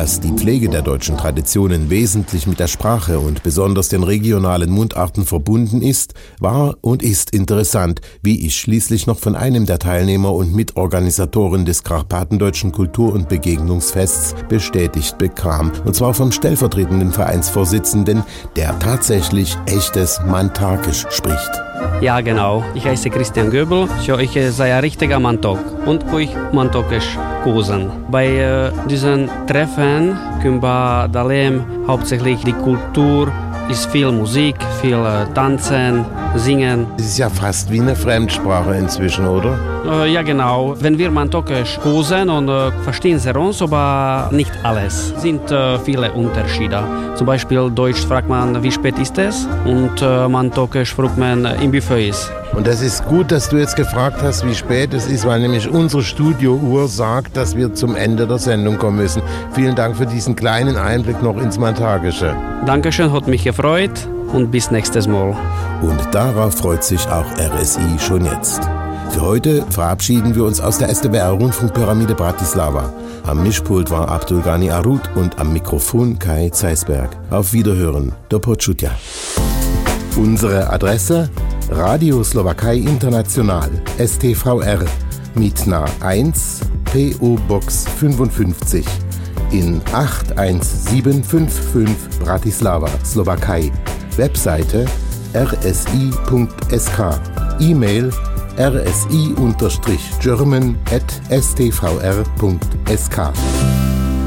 Dass die Pflege der deutschen Traditionen wesentlich mit der Sprache und besonders den regionalen Mundarten verbunden ist, war und ist interessant, wie ich schließlich noch von einem der Teilnehmer und Mitorganisatoren des Karpatendeutschen Kultur- und Begegnungsfests bestätigt bekam. Und zwar vom stellvertretenden Vereinsvorsitzenden, der tatsächlich echtes Mantakisch spricht. Ja, genau. Ich heiße Christian Göbel. Ich sei ein richtiger Mantok und ich Mantokisch kusen. Bei diesen Treffen können wir erleben hauptsächlich die Kultur, ist viel Musik, viel Tanzen, Singen. Es ist ja fast wie eine Fremdsprache inzwischen, oder? Ja, genau. Wenn wir Mantokisch kusen und verstehen sie uns, aber nicht alles. Es sind viele Unterschiede. Zum Beispiel Deutsch fragt man, wie spät ist es? Und Mantokisch fragt man, im Buffet ist. Und das ist gut, dass du jetzt gefragt hast, wie spät es ist, weil nämlich unsere Studiouhr sagt, dass wir zum Ende der Sendung kommen müssen. Vielen Dank für diesen kleinen Einblick noch ins Mantakische. Dankeschön, hat mich gefreut und bis nächstes Mal. Und darauf freut sich auch RSI schon jetzt. Für heute verabschieden wir uns aus der SDWR-Rundfunkpyramide Bratislava. Am Mischpult war Abdul Ghani Arut und am Mikrofon Kai Zeisberg. Auf Wiederhören, do počutia. Unsere Adresse: Radio Slowakei International, STVR, Mitna 1, PO Box 55 in 81755 Bratislava, Slowakei. Webseite rsi.sk, E-Mail rsi-german@stvr.sk.